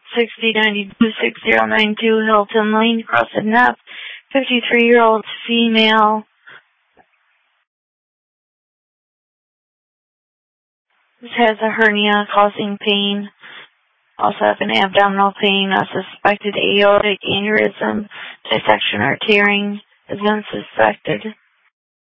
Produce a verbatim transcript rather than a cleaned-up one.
sixty ninety-two six zero nine two Hilton Lane, Crossed Neck, fifty-three-year-old female. This has a hernia causing pain. Also have an abdominal pain, a suspected aortic aneurysm, dissection or tearing is unsuspected.